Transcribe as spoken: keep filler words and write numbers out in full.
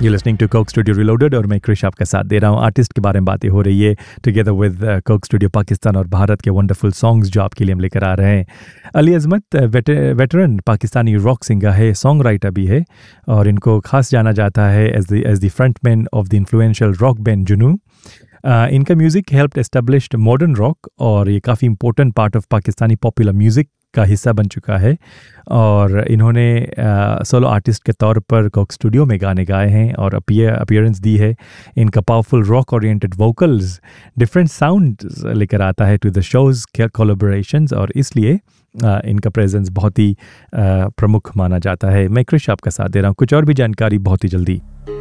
You listening to Coke studio reloaded और मैं क्रिश आपका साथ दे रहा हूँ। आर्टिस्ट के बारे में बातें हो रही है together with Coke studio Pakistan और भारत के वंडरफुल सॉन्ग्स जो आपके लिए हम लेकर आ रहे हैं। अली अजमत वेटरन पाकिस्तानी रॉक सिंगर है, सॉन्ग राइटर भी है और इनको खास जाना जाता है as the age the frontman of the influential rock band Junu. uh, इनका music helped established modern rock और ये काफ़ी important part of Pakistani popular music का हिस्सा बन चुका है और इन्होंने सोलो आर्टिस्ट के तौर पर कोक स्टूडियो में गाने गाए हैं और अपीयर अपीयरेंस दी है। इनका powerful rock oriented vocals different sound लेकर आता है टू द शोज़ कोलैबोरेशंस और इसलिए आ, इनका प्रेजेंस बहुत ही आ, प्रमुख माना जाता है। मैं क्रिश आपका साथ दे रहा हूँ, कुछ और भी जानकारी बहुत ही जल्दी।